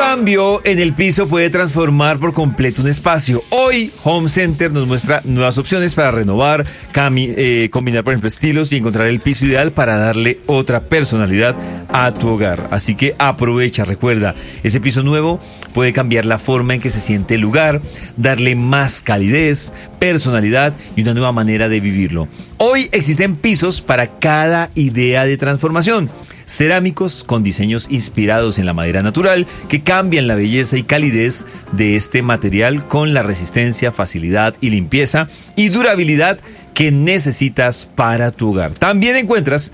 cambio en el piso puede transformar por completo un espacio. Hoy Home Center nos muestra nuevas opciones para renovar, combinar por ejemplo estilos y encontrar el piso ideal para darle otra personalidad a tu hogar. Así que aprovecha, recuerda, ese piso nuevo puede cambiar la forma en que se siente el lugar, darle más calidez, personalidad y una nueva manera de vivirlo. Hoy existen pisos para cada idea de transformación. Cerámicos con diseños inspirados en la madera natural que cambian la belleza y calidez de este material con la resistencia, facilidad y limpieza y durabilidad que necesitas para tu hogar. También encuentras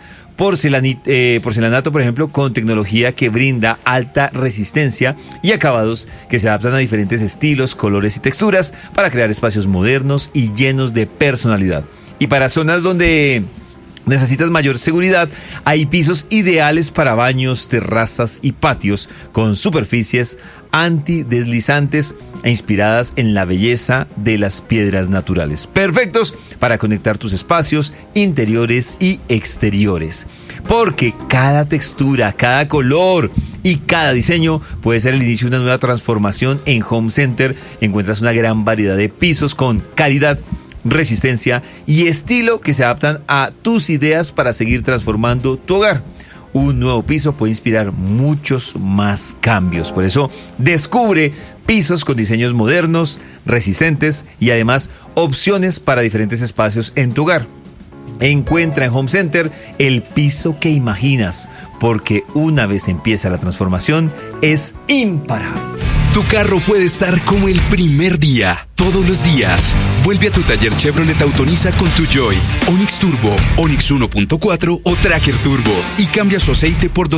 porcelanato, por ejemplo, con tecnología que brinda alta resistencia y acabados que se adaptan a diferentes estilos, colores y texturas para crear espacios modernos y llenos de personalidad. Y para zonas donde necesitas mayor seguridad, hay pisos ideales para baños, terrazas y patios con superficies antideslizantes e inspiradas en la belleza de las piedras naturales. Perfectos para conectar tus espacios interiores y exteriores. Porque cada textura, cada color y cada diseño puede ser el inicio de una nueva transformación. En Home Center encuentras una gran variedad de pisos con calidad, resistencia y estilo que se adaptan a tus ideas para seguir transformando tu hogar. Un nuevo piso puede inspirar muchos más cambios. Por eso, descubre pisos con diseños modernos, resistentes y además opciones para diferentes espacios en tu hogar. Encuentra en Home Center el piso que imaginas, porque una vez empieza la transformación, es imparable. Tu carro puede estar como el primer día, todos los días. Vuelve a tu taller Chevrolet Autonisa con tu Joy, Onix Turbo, Onix 1.4 o Tracker Turbo y cambia su aceite por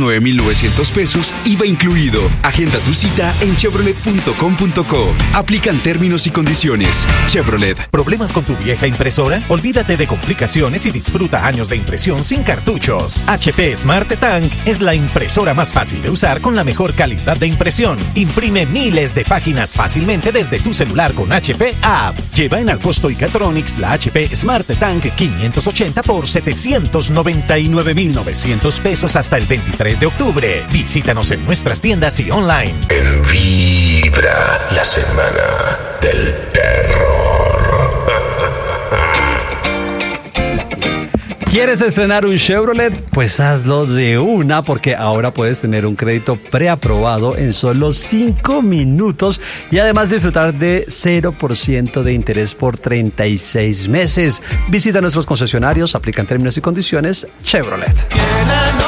209,900 pesos, IVA incluido. Agenda tu cita en chevrolet.com.co. Aplican términos y condiciones. Chevrolet. ¿Problemas con tu vieja impresora? Olvídate de complicaciones y disfruta años de impresión sin cartuchos. HP Smart Tank es la impresora más fácil de usar con la mejor calidad de impresión. Imprime miles de páginas fácilmente desde tu celular con HP App. Lleva en Alcosto y Catronics la HP Smart Tank 580 por 799,900 pesos hasta el 23 de octubre. Visítanos en nuestras tiendas y online. En Vibra, la semana del terror. ¿Quieres estrenar un Chevrolet? Pues hazlo de una, porque ahora puedes tener un crédito preaprobado en solo 5 minutos y además disfrutar de 0% de interés por 36 meses. Visita nuestros concesionarios, aplican términos y condiciones. Chevrolet.